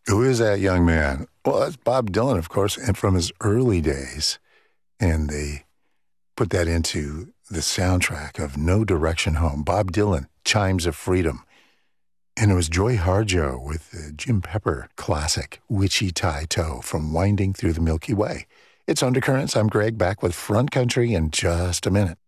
Who is that young man? Well, that's Bob Dylan, of course, and from his early days. And they put that into the soundtrack of No Direction Home. Bob Dylan, Chimes of Freedom. And it was Joy Harjo with the Jim Pepper classic, Wichita from Winding Through the Milky Way. It's Undercurrents. I'm Greg, back with Front Country in just a minute.